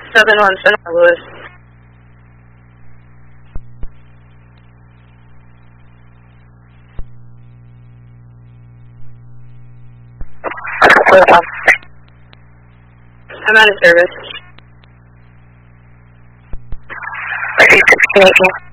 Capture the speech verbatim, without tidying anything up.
seven one seven, Louis. I'm out of service. eight sixteen eighteen.